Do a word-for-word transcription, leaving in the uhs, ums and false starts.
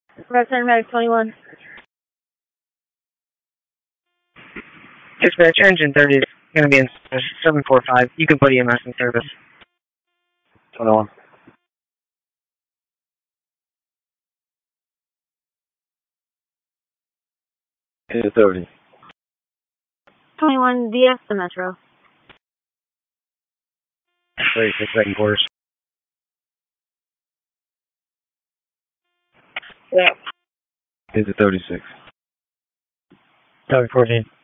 Representative Medic twenty-one. Dispatch, engine thirty is going to be in seven four five. You can put E M S in service. twenty-one. eight thirty. twenty-one, D F the Metro. thirty-six second quarters. Yeah. eight thirty-six. Tower fourteen.